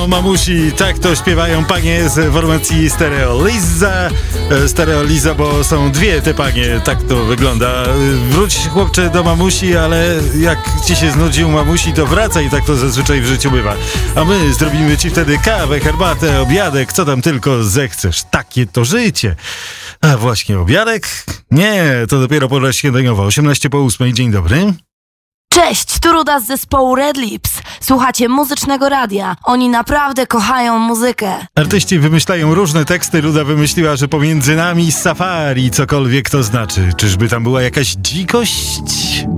mamusi, tak to śpiewają panie z formacji Stereo Liza, bo są dwie te panie, tak to wygląda. Wróć chłopcze do mamusi, ale jak ci się znudził mamusi, to wracaj, tak to zazwyczaj w życiu bywa. A my zrobimy ci wtedy kawę, herbatę, obiadek, co tam tylko zechcesz. Takie to życie. A właśnie obiadek? Nie, to dopiero pora śniadaniowa, 8:18. Dzień dobry. Cześć, tu Ruda z zespołu Red Lips. Słuchacie muzycznego radia. Oni naprawdę kochają muzykę. Artyści wymyślają różne teksty. Ruda wymyśliła, że pomiędzy nami safari, cokolwiek to znaczy. Czyżby tam była jakaś dzikość?